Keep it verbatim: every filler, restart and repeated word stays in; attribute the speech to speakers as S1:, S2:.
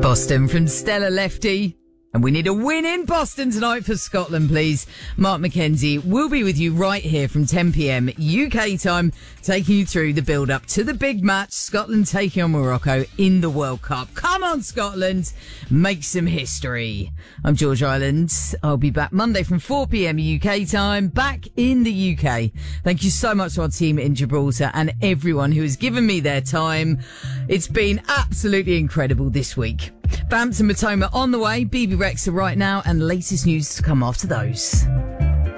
S1: Boston from Stella Lefty. And we need a win in Boston tonight for Scotland, please. Mark McKenzie will be with you right here from ten p.m. U K time, taking you through the build-up to the big match, Scotland taking on Morocco in the World Cup. Come on, Scotland, make some history. I'm George Ireland. I'll be back Monday from four p.m. U K time, back in the U K. Thank you so much to our team in Gibraltar and everyone who has given me their time. It's been absolutely incredible this week. Bamps and Matoma on the way, B B Rexa right now, and latest news to come after those.